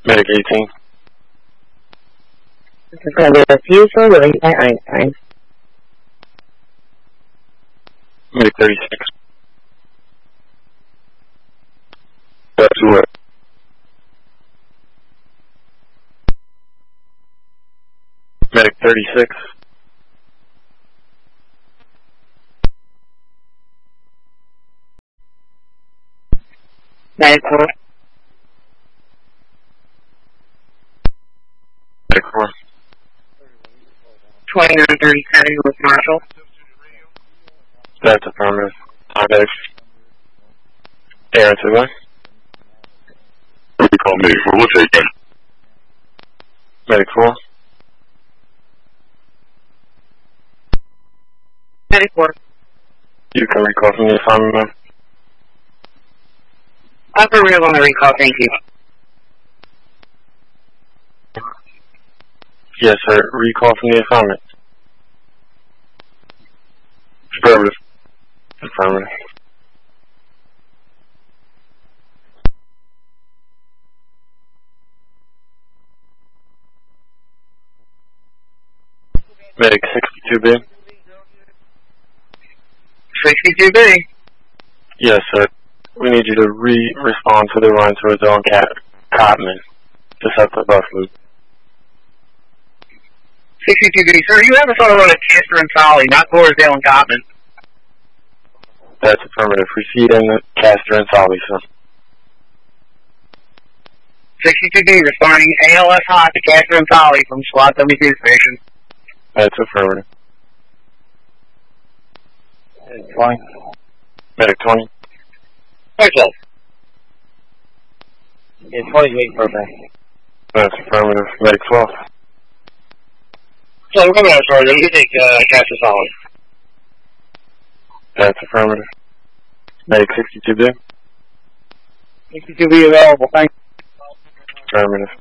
Medic 18. This is going to be a refusal released by Einstein. Medic 36. That's what? Medic 36. Medic 4. Medic 4. 2937 with Marshall. That's affirmative. Medic. Aaron 2-1. You call Medic 4, what's that? Medic 4. Medic 4. You can recall from the assignment, ma'am. Upper real on the recall, thank you. Yes, sir. Recall from the assignment. Affirmative. Affirmative. Medic 62B. 62B. Yes, sir. We need you to respond to the run towards on Cotman to set the bus loop. 62B. Sir, you have us on a run at Castor and Solly, not Floresdale and Cotman. That's affirmative. Proceed in the Castor and Solly, sir. 62B, responding ALS hot to Castor and Solly from Slot 72 station. That's affirmative. Fine. Medic 20. Excellent. Yeah, 20 week birthday. That's affirmative. Medic 12. So we're coming out, Sergeant. You take Castor Solid. That's affirmative. Medic 62B. 62B available. Thanks. Affirmative.